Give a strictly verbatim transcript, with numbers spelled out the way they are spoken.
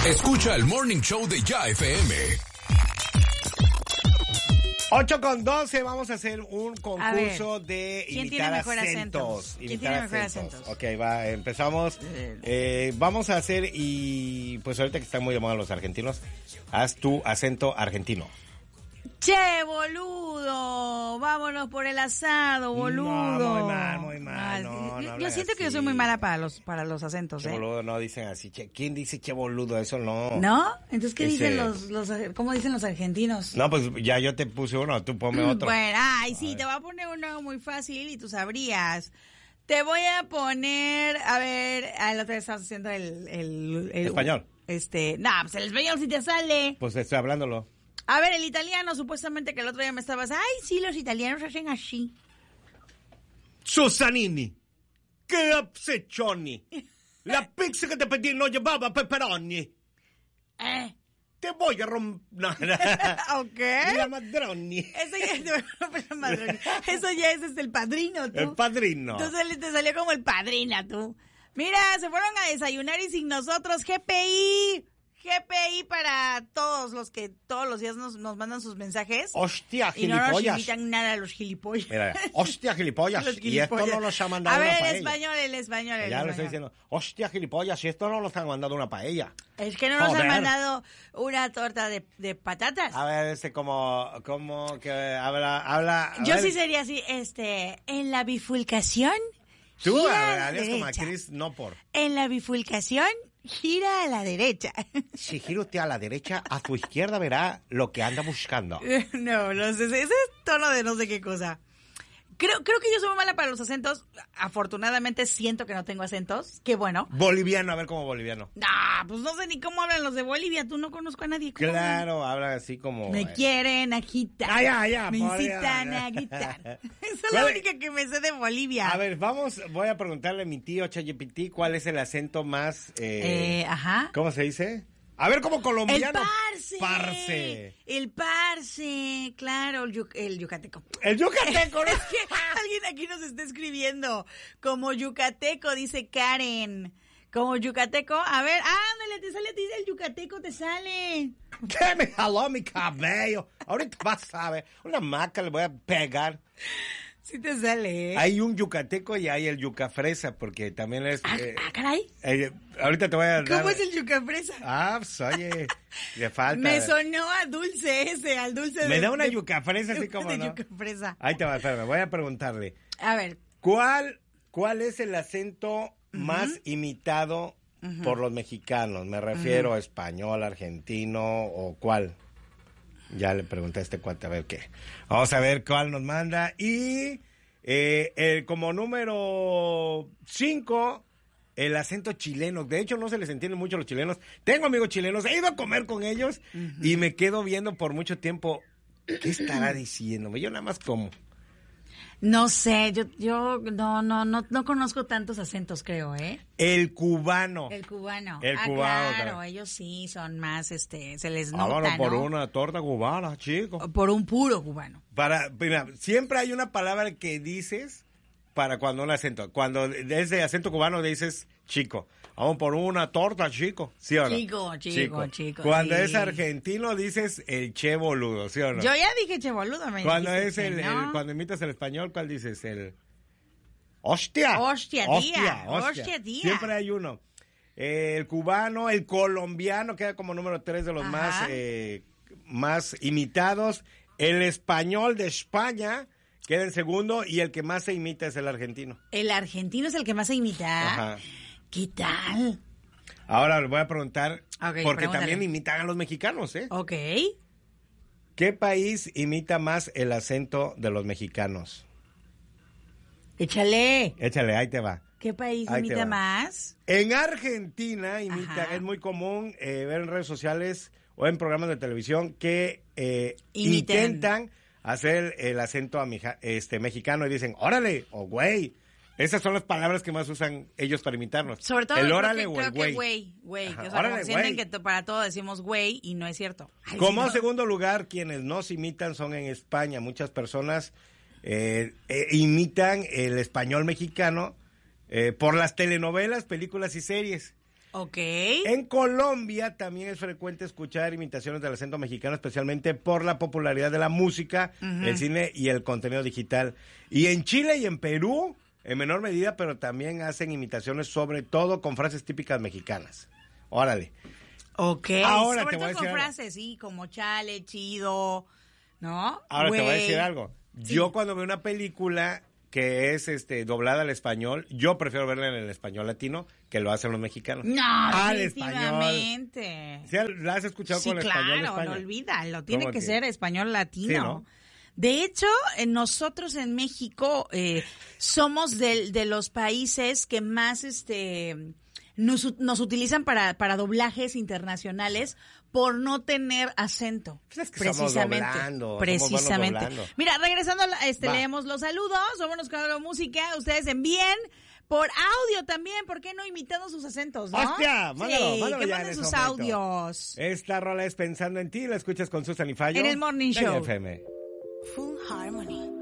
Escucha el Morning Show de Ya F M. ocho con doce, vamos a hacer un concurso ver, de ¿quién imitar tiene mejor acentos. acentos? ¿Quién Imitar tiene mejor acentos. acentos? Ok, va, empezamos. Eh, vamos a hacer, y pues ahorita que están muy de moda los argentinos, haz tu acento argentino. Che, boludo, vámonos por el asado, boludo. No, muy mal, muy mal. Ah, no, yo no yo siento así. que yo soy muy mala para los para los acentos, Che ¿eh? boludo, no dicen así. Che, ¿quién dice che boludo? Eso no. ¿No? Entonces, ¿qué Ese- dicen los, los, cómo dicen los argentinos? No, pues ya yo te puse uno, tú ponme otro. Bueno, ay, sí, te voy a poner uno muy fácil y tú sabrías. Te voy a poner, a ver, a la otra vez estabas haciendo el... el, el Español. Este, no, pues el español sí te sale. Pues estoy hablándolo. A ver, el italiano, supuestamente que el otro día me estabas, ay, sí, los italianos hacen así. Susanini, che abseccioni. La pizza que te pedí no llevaba pepperoni. Eh, Te voy a romper. ok. La madroni. Eso ya es, madroni. Eso ya es, es el padrino, tú. El padrino. Entonces te salió como el padrino, tú. Mira, se fueron a desayunar y sin nosotros, G P I. G P I para todos los que todos los días nos, nos mandan sus mensajes. Hostia, Y no nos gilipollas. invitan nada a los gilipollas. Mira, hostia, gilipollas. Los Y esto gilipollas. no nos ha mandado A una ver, el paella. español, el español, el Ya lo español. estoy diciendo. Hostia, gilipollas, y esto no nos han mandado una paella. Es que no nos Joder. han mandado una torta de, de patatas. A ver, ese como, como que habla, habla. a Yo ver. sí sería así, este, en la bifurcación, Tú, gira a a ver, la harías como a derecha. Chris, no por. En la bifurcación, gira a la derecha. Si gira usted a la derecha, a su izquierda verá lo que anda buscando. No, no sé, ese es tono de no sé qué cosa. Creo, creo que yo soy muy mala para los acentos. Afortunadamente siento que no tengo acentos. Qué bueno. Boliviano, a ver como boliviano. Nah, pues no sé ni cómo hablan los de Bolivia. Tú no conozco a nadie. ¿Cómo hablan? Claro, habla así como. Me eh, quieren agitar. Ah, ya, ya, Me por incitan Dios. a agitar. Esa es ¿Cuál la es? única que me sé de Bolivia. A ver, vamos, voy a preguntarle a mi tío ChatGPT cuál es el acento más. Eh, Eh, ajá. ¿Cómo se dice? A ver, como colombiano. El parce. Parce. El parce, claro, el, yu- el yucateco. El yucateco, ¿no? Es que alguien aquí nos está escribiendo como yucateco, dice Karen. Como yucateco, a ver, ándale, te sale a ti el yucateco, te sale. ¿Qué me jaló mi cabello? Ahorita vas a ver. Una maca le voy a pegar. Sí te sale, ¿eh? Hay un yucateco y hay el yucafresa, porque también es. Ah, eh, ah, caray. eh, ahorita te voy a dar. ¿Cómo es el yucafresa? Ah, pues oye, le falta. Me sonó a dulce ese, al dulce Me de... da una de- yucafresa, así como de no. yucafresa. Ahí te va, espérame, voy a preguntarle. A ver, ¿Cuál, cuál es el acento más imitado por los mexicanos? Me refiero a español, argentino o cuál. Ya le pregunté a este cuate a ver qué. Vamos a ver cuál nos manda. Y eh, el, como número cinco, el acento chileno. De hecho, no se les entiende mucho a los chilenos. Tengo amigos chilenos, he ido a comer con ellos y me quedo viendo por mucho tiempo. ¿Qué estará diciendo? Yo nada más como. no sé, yo yo no no no no conozco tantos acentos, creo, ¿eh? El cubano. El cubano. El ah, cubano, claro, claro. ellos sí son más, este, se les nota, Vámonos por ¿no? una torta cubana, chico. Por un puro cubano. Para, mira, siempre hay una palabra que dices para cuando un acento. Cuando es de acento cubano dices chico. Vamos por una torta, chico. ¿Sí o no? Chico, chico, chico, Cuando sí. es argentino dices el che boludo, ¿sí o no? Yo ya dije che boludo, me Cuando dijiste es que el, no. el- cuando imitas el español, ¿cuál dices? El hostia. Hostia, tía. Hostia, tía. Siempre hay uno. Eh, el cubano, el colombiano queda como número tres de los Ajá. más eh, más imitados. El español de España queda en segundo y el que más se imita es el argentino. El argentino es el que más se imita. Ajá. ¿Qué tal? Ahora le voy a preguntar, Ok, porque pregúntale. también imitan a los mexicanos, ¿eh? Ok. ¿Qué país imita más el acento de los mexicanos? Échale. Échale, ahí te va. ¿Qué país Ahí te imita va. más? En Argentina imita, Ajá. es muy común eh, ver en redes sociales o en programas de televisión que eh, Imiten. intentan hacer el acento amija- este, mexicano y dicen, órale, o güey. Esas son las palabras que más usan ellos para imitarnos. Sobre todo el creo órale que- o creo el que güey. güey, güey, Ajá, que, o sea, órale, como sienten güey. que to- para todo decimos güey y no es cierto. Ay, Como sí, no. segundo lugar, quienes nos imitan son en España. Muchas personas eh, eh, imitan el español mexicano eh, por las telenovelas, películas y series. Ok. En Colombia también es frecuente escuchar imitaciones del acento mexicano, especialmente por la popularidad de la música, uh-huh. el cine y el contenido digital. Y en Chile y en Perú, en menor medida, pero también hacen imitaciones, sobre todo con frases típicas mexicanas. Órale. Ok. Ahora sobre te voy a todo decir con algo. frases, sí, como chale, chido, ¿no? Ahora Güey. te voy a decir algo. Sí. Yo cuando veo una película que es este doblada al español, yo prefiero verla en el español latino que lo hacen los mexicanos. No, al definitivamente. ¿Sí la has escuchado Sí, con el claro, español de España? no olvídalo, tiene que, que ser español latino. Sí, ¿no? De hecho, nosotros en México eh, somos de, de los países que más este nos, nos utilizan para, para doblajes internacionales por no tener acento. Pues es que precisamente. Somos doblando, precisamente. Somos doblando. Mira, regresando, este, Va. leemos los saludos, vámonos con la música, ustedes envíen por audio también, ¿por qué no imitando sus acentos, no? ¡Hostia! Mándalo, sí, mándalo que ya manden en sus ese momento. audios. Esta rola es Pensando en ti, la escuchas con Susan y Fallo. En el Morning de Show. F M. Full Harmony.